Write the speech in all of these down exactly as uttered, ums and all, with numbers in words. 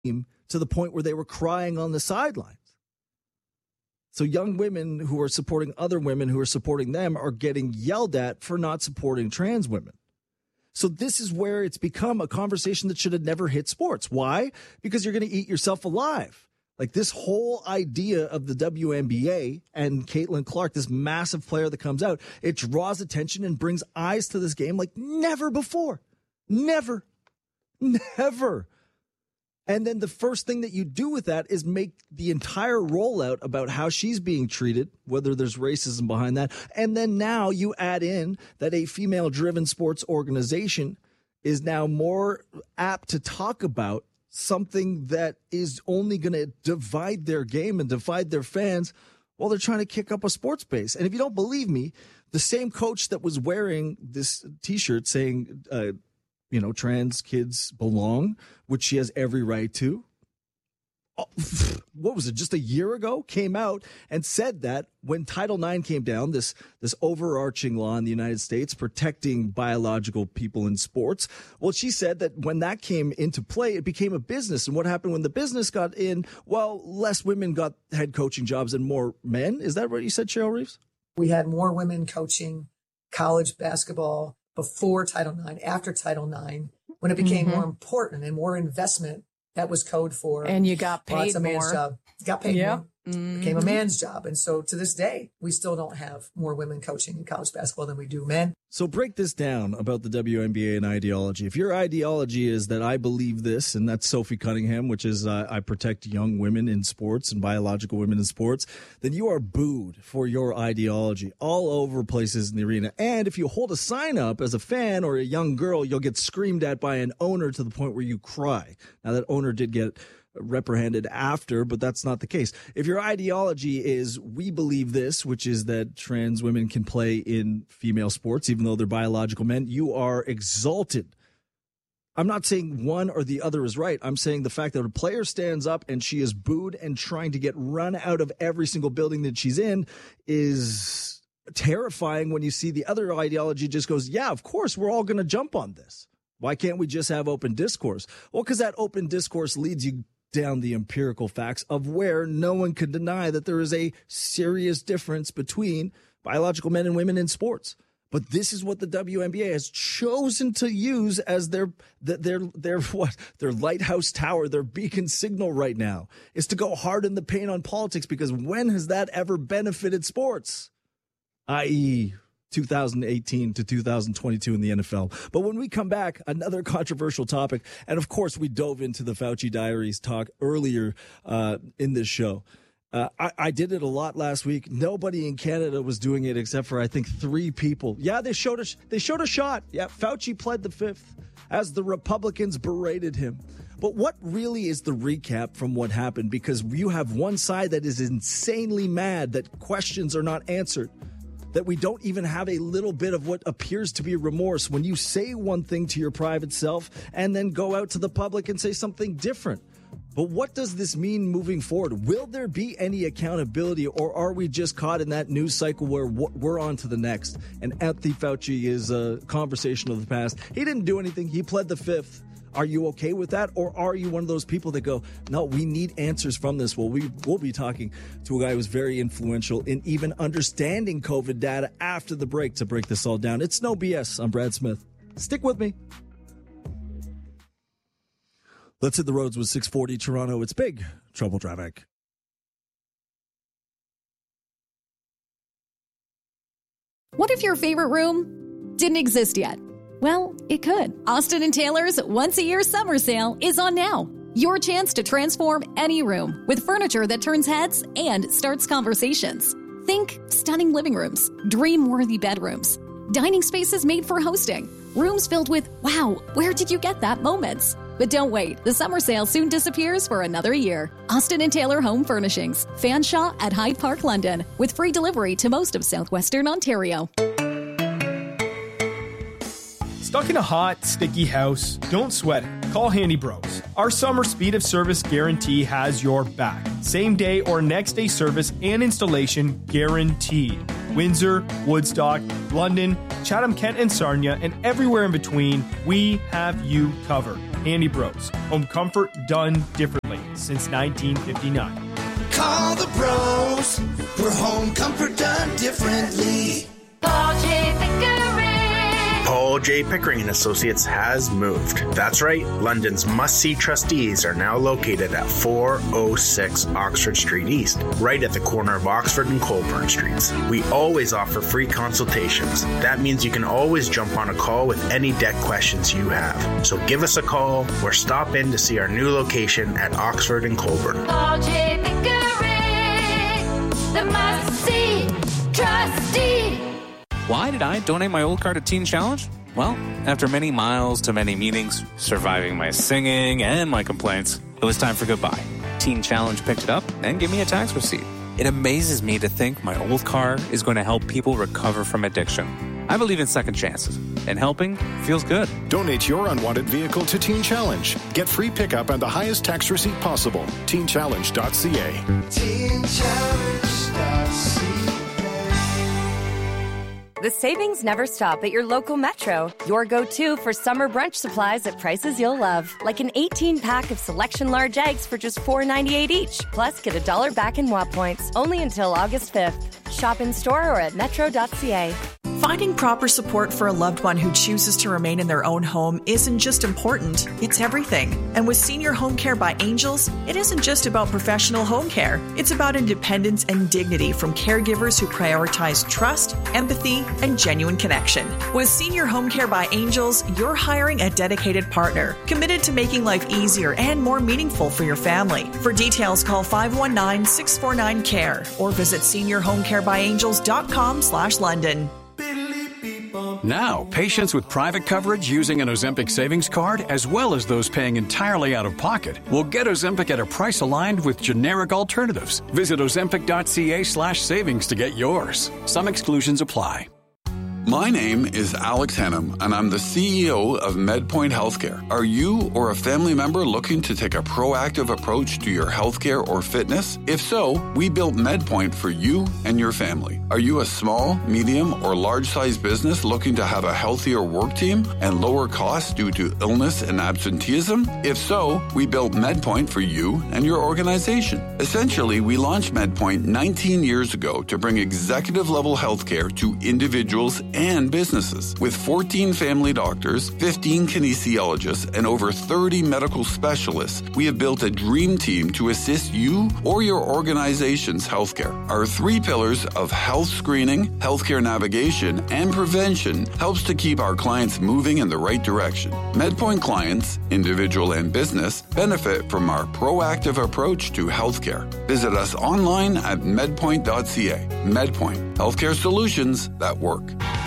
to the point where they were crying on the sidelines. So young women who are supporting other women who are supporting them are getting yelled at for not supporting trans women. So this is where it's become a conversation that should have never hit sports. Why? Because you're going to eat yourself alive. Like this whole idea of the W N B A and Caitlin Clark, this massive player that comes out, it draws attention and brings eyes to this game like never before. Never. Never. And then the first thing that you do with that is make the entire rollout about how she's being treated, whether there's racism behind that. And then now you add in that a female-driven sports organization is now more apt to talk about something that is only going to divide their game and divide their fans while they're trying to kick up a sports base. And if you don't believe me, the same coach that was wearing this T-shirt saying, uh, you know, trans kids belong, which she has every right to. Oh, what was it? Just a year ago came out and said that when Title nine came down, this, this overarching law in the United States protecting biological people in sports. Well, she said that when that came into play, it became a business. And what happened when the business got in? Well, less women got head coaching jobs and more men. Is that what you said, Cheryl Reeves? We had more women coaching college basketball before Title nine, after Title nine, when it became mm-hmm. more important and more investment, that was code for. And you got paid well, it's a man's more. job. Got paid yep. more. Mm-hmm. Became a man's job. And so to this day, we still don't have more women coaching in college basketball than we do men. So break this down about the W N B A and ideology. If your ideology is that I believe this, and that's Sophie Cunningham, which is uh, I protect young women in sports and biological women in sports, then you are booed for your ideology all over places in the arena. And if you hold a sign up as a fan or a young girl, you'll get screamed at by an owner to the point where you cry. Now, that owner did get reprimanded after, but that's not the case. If your ideology is we believe this, which is that trans women can play in female sports, even though they're biological men, you are exalted. I'm not saying one or the other is right. I'm saying the fact that a player stands up and she is booed and trying to get run out of every single building that she's in is terrifying when you see the other ideology just goes, yeah, of course, we're all going to jump on this. Why can't we just have open discourse? Well, because that open discourse leads you down the empirical facts of where no one can deny that there is a serious difference between biological men and women in sports. But this is what the W N B A has chosen to use as their their their what their lighthouse tower, their beacon signal right now, is to go hard in the paint on politics, because when has that ever benefited sports? that is two thousand eighteen to two thousand twenty-two in the N F L. But when we come back, another controversial topic. And of course, we dove into the Fauci Diaries talk earlier uh, in this show. Uh, I, I did it a lot last week. Nobody in Canada was doing it except for, I think, three people. Yeah, they showed a, they showed a shot. Yeah, Fauci pled the fifth as the Republicans berated him. But what really is the recap from what happened? Because you have one side that is insanely mad that questions are not answered, that we don't even have a little bit of what appears to be remorse when you say one thing to your private self and then go out to the public and say something different. But what does this mean moving forward? Will there be any accountability, or are we just caught in that news cycle where we're on to the next? And Anthony Fauci is a conversation of the past. He didn't do anything. He pled the fifth. Are you okay with that? Or are you one of those people that go, no, we need answers from this? Well, we will be talking to a guy who's very influential in even understanding COVID data after the break to break this all down. It's No B S. I'm Brad Smith. Stick with me. Let's hit the roads with six forty Toronto. It's big trouble traffic. What if your favorite room didn't exist yet? Well, it could. Austin and Taylor's once-a-year summer sale is on now. Your chance to transform any room with furniture that turns heads and starts conversations. Think stunning living rooms, dream-worthy bedrooms, dining spaces made for hosting, rooms filled with, wow, where did you get that moments? But don't wait. The summer sale soon disappears for another year. Austin and Taylor Home Furnishings. Fanshawe at Hyde Park, London, with free delivery to most of southwestern Ontario. Stuck in a hot, sticky house? Don't sweat it. Call Handy Bros. Our summer speed of service guarantee has your back. Same day or next day service and installation guaranteed. Windsor, Woodstock, London, Chatham-Kent and Sarnia, and everywhere in between, we have you covered. Handy Bros. Home comfort done differently since nineteen fifty-nine. Call the bros for home comfort done differently. Paul J. Pickering. Paul J. Pickering and Associates has moved. That's right, London's must-see trustees are now located at four oh six Oxford Street East, right at the corner of Oxford and Colburn Streets. We always offer free consultations. That means you can always jump on a call with any debt questions you have. So give us a call or stop in to see our new location at Oxford and Colburn. Paul J. Pickering, the must-see trustee. Why did I donate my old car to Teen Challenge? Well, after many miles to many meetings, surviving my singing and my complaints, it was time for goodbye. Teen Challenge picked it up and gave me a tax receipt. It amazes me to think my old car is going to help people recover from addiction. I believe in second chances, and helping feels good. Donate your unwanted vehicle to Teen Challenge. Get free pickup and the highest tax receipt possible. teen challenge dot c a. teen challenge dot c a. The savings never stop at your local Metro. Your go-to for summer brunch supplies at prices you'll love. Like an eighteen-pack of Selection large eggs for just four ninety-eight each. Plus, get a dollar back in W A P points. Only until August fifth. Shop in-store or at metro dot c a. Finding proper support for a loved one who chooses to remain in their own home isn't just important, it's everything. And with Senior Home Care by Angels, it isn't just about professional home care. It's about independence and dignity from caregivers who prioritize trust, empathy, and genuine connection. With Senior Home Care by Angels, you're hiring a dedicated partner, committed to making life easier and more meaningful for your family. For details, call five one nine, six four nine, C A R E or visit senior home care by angels dot com slash London. Now, patients with private coverage using an Ozempic savings card, as well as those paying entirely out of pocket, will get Ozempic at a price aligned with generic alternatives. Visit ozempic dot c a slash savings to get yours. Some exclusions apply. My name is Alex Hannum, and I'm the C E O of MedPoint Healthcare. Are you or a family member looking to take a proactive approach to your healthcare or fitness? If so, we built MedPoint for you and your family. Are you a small, medium, or large-sized business looking to have a healthier work team and lower costs due to illness and absenteeism? If so, we built MedPoint for you and your organization. Essentially, we launched MedPoint nineteen years ago to bring executive-level healthcare to individuals and businesses. With fourteen family doctors, fifteen kinesiologists, and over thirty medical specialists, we have built a dream team to assist you or your organization's healthcare. Our three pillars of health screening, healthcare navigation, and prevention helps to keep our clients moving in the right direction. MedPoint clients, individual and business, benefit from our proactive approach to healthcare. Visit us online at medpoint dot c a. MedPoint, healthcare solutions that work.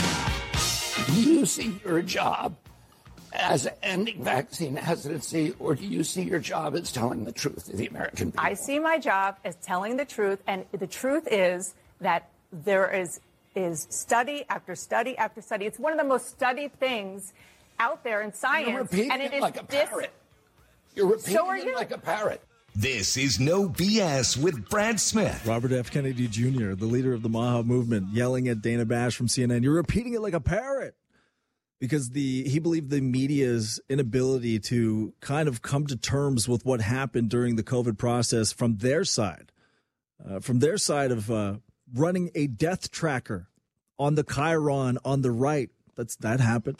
Do you see your job as ending vaccine hesitancy, or do you see your job as telling the truth to the American people? I see my job as telling the truth, and the truth is that there is is study after study after study. It's one of the most studied things out there in science. You're repeating and it it is like a dis- parrot. You're repeating so are it you. like a parrot. This is No B S with Brad Smith. Robert F. Kennedy Junior, the leader of the Maha movement, yelling at Dana Bash from C N N, "You're repeating it like a parrot." Because the he believed the media's inability to kind of come to terms with what happened during the COVID process from their side, uh, from their side of uh, running a death tracker on the Chiron on the right. That's that happened.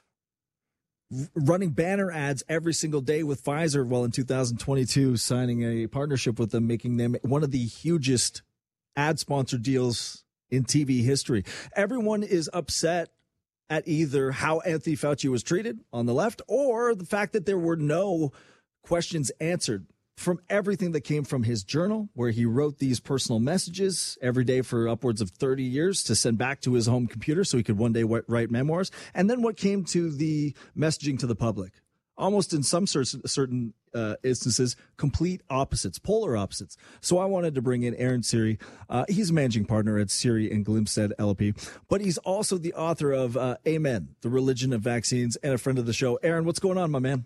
Running banner ads every single day with Pfizer, well, in two thousand twenty-two, signing a partnership with them, making them one of the hugest ad sponsor deals in T V history. Everyone is upset at either how Anthony Fauci was treated on the left or the fact that there were no questions answered from everything that came from his journal, where he wrote these personal messages every day for upwards of thirty years to send back to his home computer so he could one day write memoirs. And then what came to the messaging to the public, almost in some certain uh, instances, complete opposites, polar opposites. So I wanted to bring in Aaron Siri. Uh, he's a managing partner at Siri and Glimpstead L L P, but he's also the author of uh, Amen, The Religion of Vaccines, and a friend of the show. Aaron, what's going on, my man?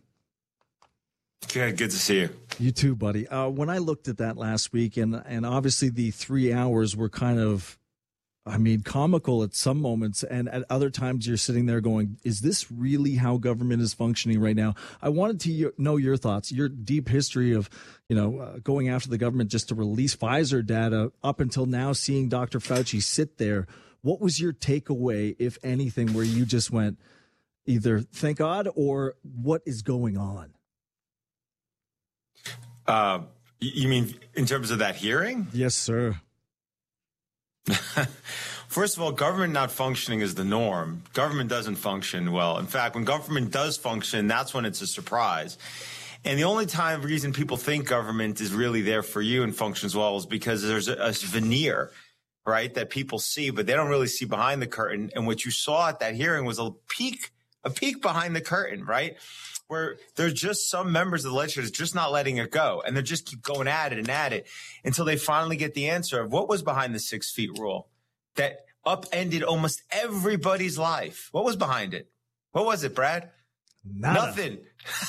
Okay, good to see you. You too, buddy. Uh, when I looked at that last week, and and obviously the three hours were kind of I mean, comical at some moments, and at other times you're sitting there going, is this really how government is functioning right now? I wanted to know your thoughts, your deep history of, you know, uh, going after the government just to release Pfizer data up until now, seeing Doctor Fauci sit there. What was your takeaway, if anything, where you just went either thank God or what is going on? Uh, you mean in terms of that hearing? Yes, sir. First of all, government not functioning is the norm. Government doesn't function well. In fact, when government does function, that's when it's a surprise. And the only time reason people think government is really there for you and functions well is because there's a, a veneer, right, that people see, but they don't really see behind the curtain. And what you saw at that hearing was a peek, a peek behind the curtain, right, where there's just some members of the legislature just not letting it go. And they just keep going at it and at it until they finally get the answer of what was behind the six feet rule that upended almost everybody's life. What was behind it? What was it, Brad? Nada. Nothing.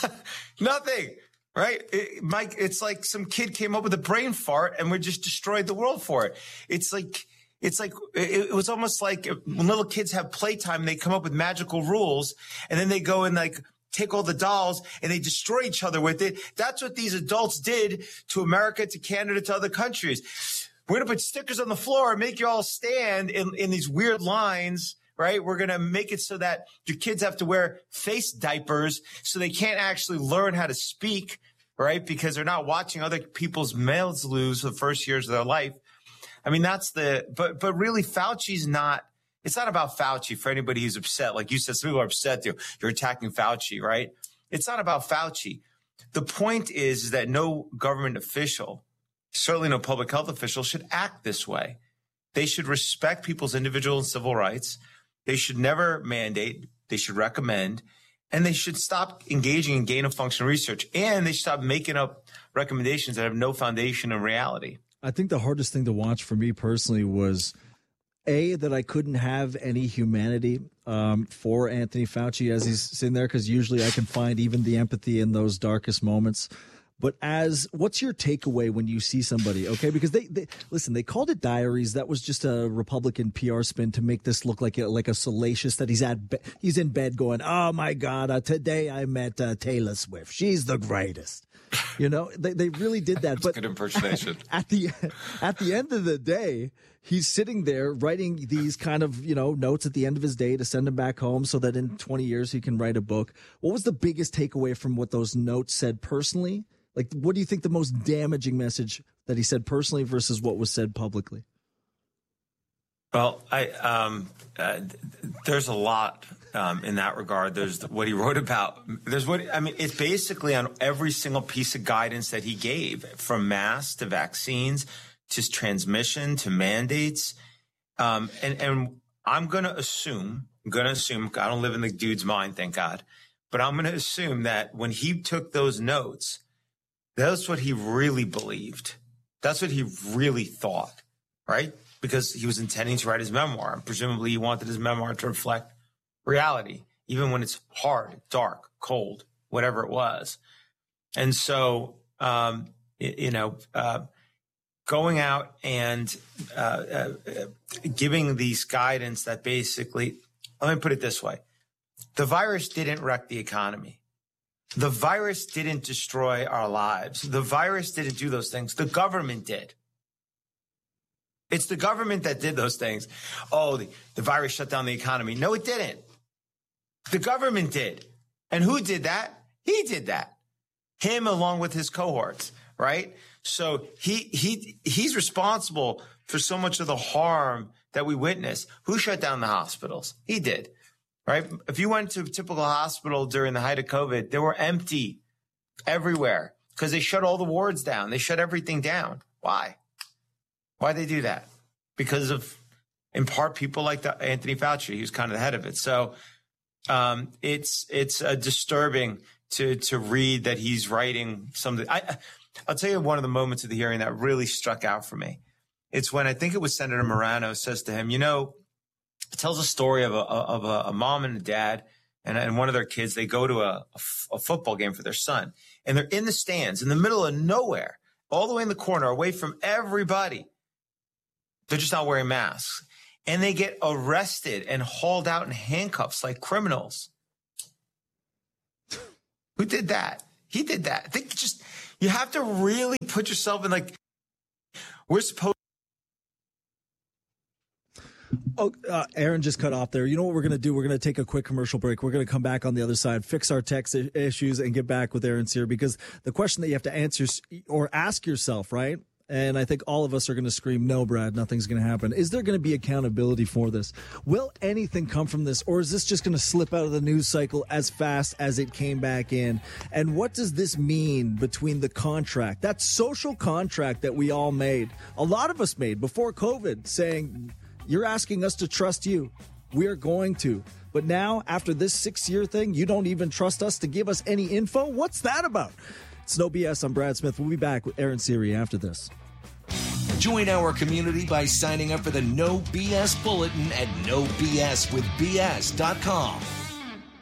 Nothing. Right? It, Mike, it's like some kid came up with a brain fart and we just destroyed the world for it. It's like, it's like, it, it was almost like when little kids have playtime, they come up with magical rules and then they go and like, take all the dolls and they destroy each other with it. That's what these adults did to America, to Canada, to other countries. We're going to put stickers on the floor and make you all stand in, in these weird lines, right? We're going to make it so that your kids have to wear face diapers so they can't actually learn how to speak, right? Because they're not watching other people's mouths lose for the first years of their life. I mean, that's the, but, but really Fauci's not, it's not about Fauci for anybody who's upset. Like you said, some people are upset. You're, you're attacking Fauci, right? It's not about Fauci. The point is, is that no government official, certainly no public health official, should act this way. They should respect people's individual and civil rights. They should never mandate. They should recommend. And they should stop engaging in gain-of-function research. And they should stop making up recommendations that have no foundation in reality. I think the hardest thing to watch for me personally was A, that I couldn't have any humanity um, for Anthony Fauci as he's sitting there, because usually I can find even the empathy in those darkest moments. But as what's your takeaway when you see somebody? Okay, because they, they listen, they called it diaries. That was just a Republican P R spin to make this look like a, like a salacious that he's at be- he's in bed going, oh my God, uh, today I met uh, Taylor Swift. She's the greatest. You know, they they really did that. But good impersonation. At the at the end of the day, he's sitting there writing these kind of, you know, notes at the end of his day to send him back home so that in twenty years he can write a book. What was the biggest takeaway from what those notes said personally? Like, what do you think the most damaging message that he said personally versus what was said publicly? Well, I um, uh, there's a lot um, in that regard. There's what he wrote about. There's what I mean. It's basically on every single piece of guidance that he gave, from masks to vaccines to transmission to mandates. Um, and and I'm going to assume, I'm going to assume, I don't live in the dude's mind, thank God, but I'm going to assume that when he took those notes, that's what he really believed. That's what he really thought, right? Because he was intending to write his memoir. And presumably he wanted his memoir to reflect reality, even when it's hard, dark, cold, whatever it was. And so, um, you know, uh, going out and uh, uh, giving these guidance that basically, let me put it this way. The virus didn't wreck the economy. The virus didn't destroy our lives. The virus didn't do those things. The government did. It's the government that did those things. Oh, the, the virus shut down the economy. No, it didn't. The government did. And who did that? He did that. Him along with his cohorts, right? So he he he's responsible for so much of the harm that we witness. Who shut down the hospitals? He did. Right? If you went to a typical hospital during the height of COVID, they were empty everywhere because they shut all the wards down. They shut everything down. Why? Why'd they do that? Because of, in part, people like the Anthony Fauci. He was kind of the head of it. So um, it's it's uh, disturbing to to read that he's writing something. I, I'll tell you one of the moments of the hearing that really struck out for me. It's when I think it was Senator Morano says to him, you know, it tells a story of a of a, a mom and a dad and, and one of their kids. They go to a, a, f- a football game for their son, and they're in the stands in the middle of nowhere, all the way in the corner, away from everybody. They're just not wearing masks. and they get arrested and hauled out in handcuffs like criminals. Who did that? He did that. I think just, you have to really put yourself in, like, we're supposed Oh, uh, Aaron just cut off there. You know what we're going to do? We're going to take a quick commercial break. We're going to come back on the other side, fix our text I- issues, and get back with Aaron Sear, because the question that you have to answer or ask yourself, right? And I think all of us are going to scream, no, Brad, nothing's going to happen. Is there going to be accountability for this? Will anything come from this? Or is this just going to slip out of the news cycle as fast as it came back in? And what does this mean between the contract, that social contract that we all made, a lot of us made before COVID, saying, you're asking us to trust you. We are going to. But now, after this six-year thing, you don't even trust us to give us any info? What's that about? It's No B S. I'm Brad Smith. We'll be back with Aaron Seary after this. Join our community by signing up for the No B S Bulletin at no b s with b s dot com.